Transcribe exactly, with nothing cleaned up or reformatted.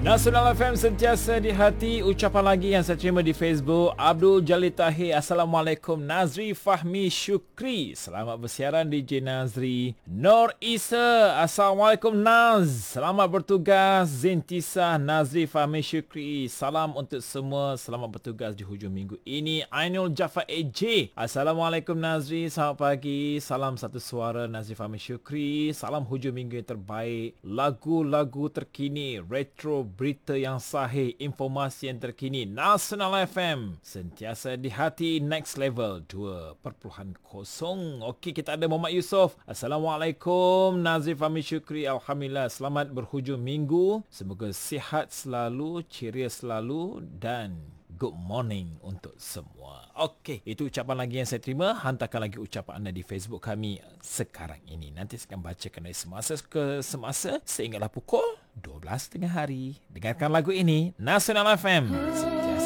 Nasional F M sentiasa di hati. Ucapan lagi yang saya terima di Facebook. Abdul Jalil Tahir. Assalamualaikum. Nazri Fahmi Syukri. Selamat bersiaran D J Nazri. Nur Isa. Assalamualaikum Naz. Selamat bertugas. Zentisa Nazri Fahmi Syukri. Salam untuk semua. Selamat bertugas di hujung minggu ini. Ainul Jafar A J. Assalamualaikum Nazri. Selamat pagi. Salam satu suara Nazri Fahmi Syukri. Salam hujung minggu yang terbaik. Lagu-lagu terkini. Retro, berita yang sahih, informasi yang terkini. Nasional F M sentiasa di hati. Next level dua titik kosong. Okey, kita ada Muhammad Yusof. Assalamualaikum Nazri Fahmi Syukri. Alhamdulillah, selamat berhujung minggu. Semoga sihat selalu, ceria selalu dan good morning untuk semua. Okey, itu ucapan lagi yang saya terima. Hantarkan lagi ucapan anda di Facebook kami sekarang ini. Nanti saya akan bacakan dari semasa ke semasa sehinggalah pukul dua belas tengah hari. Dengarkan lagu ini, Nasional F M.